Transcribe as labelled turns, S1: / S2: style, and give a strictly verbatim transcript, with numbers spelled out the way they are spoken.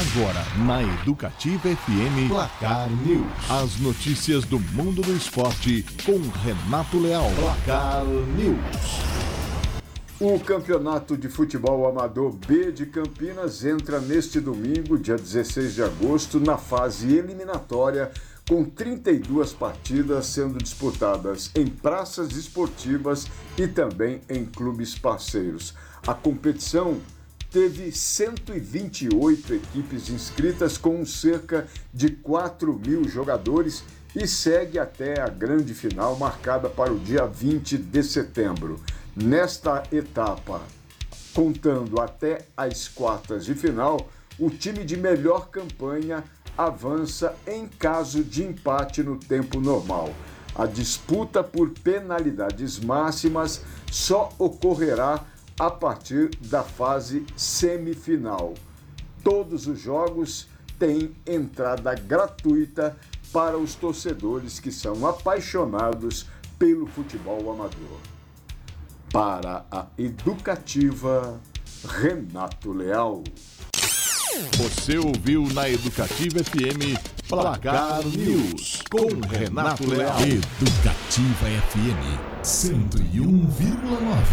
S1: Agora, na Educativa F M, Placar News. As notícias do mundo do esporte com Renato Leal. Placar News.
S2: O Campeonato de Futebol Amador B de Campinas entra neste domingo, dia dezesseis de agosto, na fase eliminatória, com trinta e duas partidas sendo disputadas em praças esportivas e também em clubes parceiros. A competição teve cento e vinte e oito equipes inscritas, com cerca de quatro mil jogadores, e segue até a grande final, marcada para o dia vinte de setembro. Nesta etapa, contando até as quartas de final, o time de melhor campanha avança em caso de empate no tempo normal. A disputa por penalidades máximas só ocorrerá a partir da fase semifinal. Todos os jogos têm entrada gratuita para os torcedores que são apaixonados pelo futebol amador. Para a Educativa, Renato Leal.
S1: Você ouviu na Educativa F M Placar News com Renato Leal. Educativa F M cento e um vírgula nove.